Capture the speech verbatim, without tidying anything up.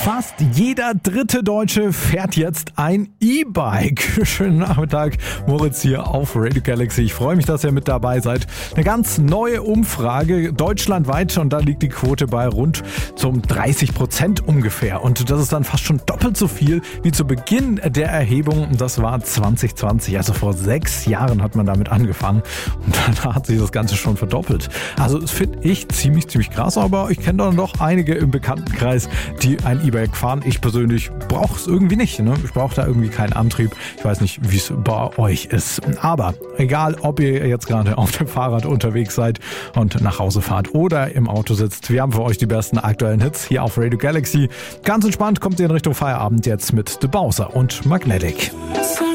Fast jeder dritte Deutsche fährt jetzt ein E-Bike. Schönen Nachmittag, Moritz hier auf Radio Galaxy. Ich freue mich, dass ihr mit dabei seid. Eine ganz neue Umfrage deutschlandweit und da liegt die Quote bei rund zum dreißig Prozent ungefähr. Und das ist dann fast schon doppelt so viel wie zu Beginn der Erhebung. Das war zwanzig zwanzig, also vor sechs Jahren hat man damit angefangen. Und dann hat sich das Ganze schon verdoppelt. Also das finde ich ziemlich, ziemlich krass, aber ich kenne dann doch einige im Bekanntenkreis, die ein E-Bike fahren. Ich persönlich brauche es irgendwie nicht. Ne? Ich brauche da irgendwie keinen Antrieb. Ich weiß nicht, wie es bei euch ist. Aber egal, ob ihr jetzt gerade auf dem Fahrrad unterwegs seid und nach Hause fahrt oder im Auto sitzt, wir haben für euch die besten aktuellen Hits hier auf Radio Galaxy. Ganz entspannt kommt ihr in Richtung Feierabend jetzt mit The Bowser und Magnetic.